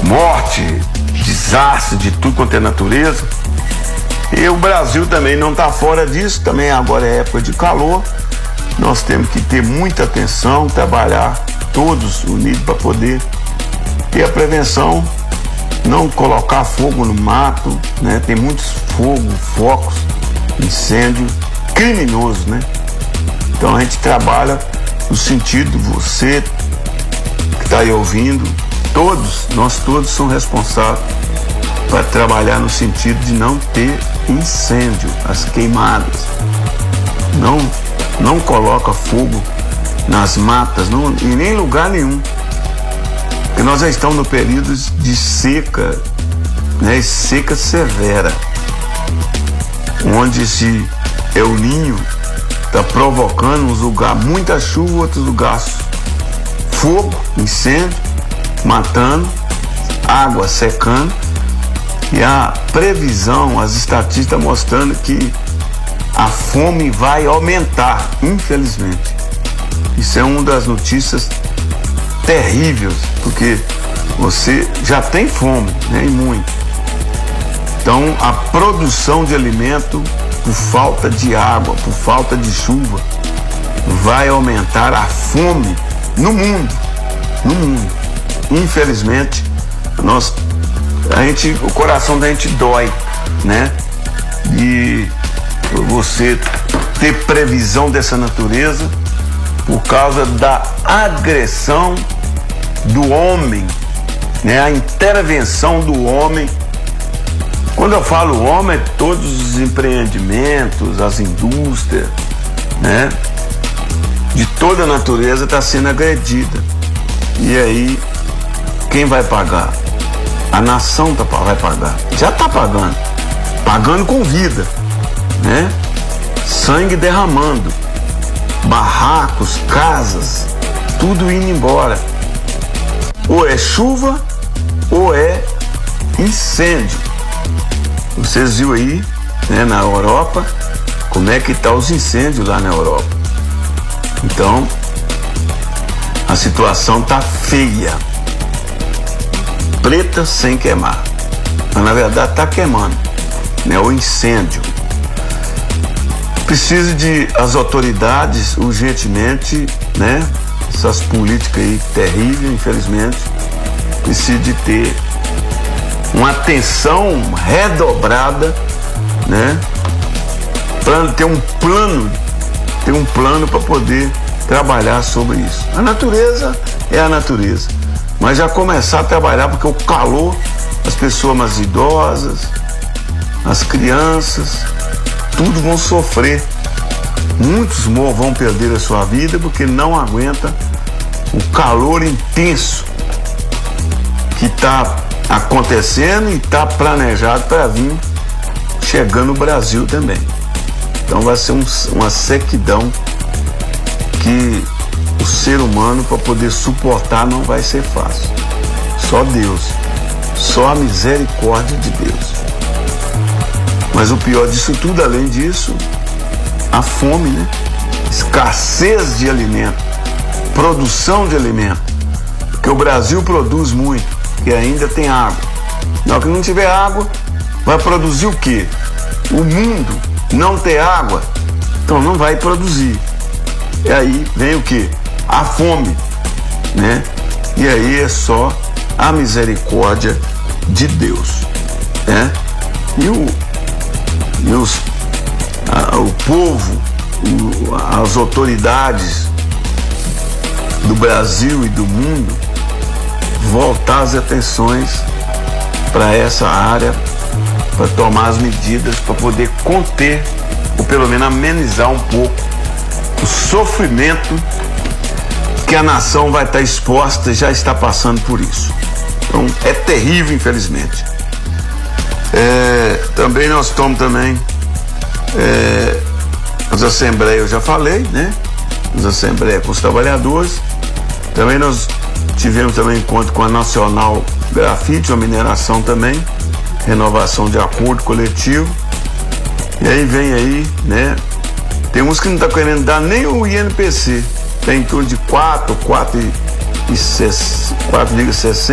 morte, desastre de tudo quanto é natureza. E o Brasil também não está fora disso, também agora é época de calor. Nós temos que ter muita atenção, trabalhar todos unidos para poder ter a prevenção, não colocar fogo no mato, né? Tem muitos focos, incêndio criminoso, né? Então a gente trabalha no sentido, você que está aí ouvindo, nós todos somos responsáveis para trabalhar no sentido de não ter incêndio, as queimadas. Não coloca fogo nas matas, em nem lugar nenhum. Porque nós já estamos no período de seca, né? Seca severa, onde esse El Niño está provocando uns lugares muita chuva, outros lugares fogo, incêndio, matando, água secando. E a previsão, as estatísticas mostrando que a fome vai aumentar, infelizmente. Isso é uma das notícias terríveis, porque você já tem fome, né, e muito. Então, a produção de alimento, por falta de água, por falta de chuva, vai aumentar a fome no mundo. Infelizmente, o coração da gente dói, né? E você ter previsão dessa natureza por causa da agressão do homem, né? A intervenção do homem. Quando eu falo homem, é todos os empreendimentos, as indústrias, né? De toda a natureza está sendo agredida. E aí, quem vai pagar? A nação vai pagar. Já está pagando com vida, né? Sangue derramando, barracos, casas, tudo indo embora. Ou é chuva ou é incêndio. Vocês viram aí, né, na Europa, como é que tá os incêndios lá na Europa. Então, a situação tá feia. Preta sem queimar. Mas na verdade está queimando, né? O incêndio. Precisa de as autoridades urgentemente, né? Essas políticas aí terríveis, infelizmente, precisa de ter uma atenção redobrada, né? Para ter um plano para poder trabalhar sobre isso. A natureza é a natureza. Mas já começar a trabalhar, porque o calor, as pessoas mais idosas, as crianças, tudo vão sofrer. Muitos vão perder a sua vida porque não aguenta o calor intenso que está acontecendo e está planejado para vir chegando no Brasil também. Então vai ser uma sequidão que o ser humano, para poder suportar, não vai ser fácil. Só Deus, só a misericórdia de Deus. Mas o pior disso tudo, além disso, a fome, né? Escassez de alimento, produção de alimento, porque o Brasil produz muito e ainda tem água. Na hora que não tiver água, vai produzir o quê? O mundo não ter água, então não vai produzir. E aí vem o quê? A fome, né? E aí é só a misericórdia de Deus, né? E o povo, as autoridades do Brasil e do mundo voltar as atenções para essa área, para tomar as medidas para poder conter ou pelo menos amenizar um pouco o sofrimento que a nação vai estar exposta e já está passando por isso. Então é terrível, infelizmente. Também nós estamos as assembleias, eu já falei, né? As assembleias com os trabalhadores. Também nós tivemos também encontro com a Nacional Grafite, uma mineração também, renovação de acordo coletivo. E aí vem aí, né? Tem uns que não estão querendo dar nem o INPC. Tem em torno de 4,60